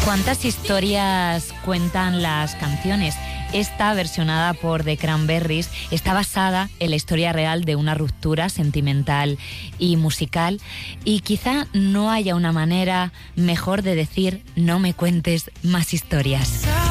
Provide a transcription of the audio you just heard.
¿Cuántas historias cuentan las canciones? Esta, versionada por The Cranberries, está basada en la historia real de una ruptura sentimental y musical, y quizá no haya una manera mejor de decir: no me cuentes más historias.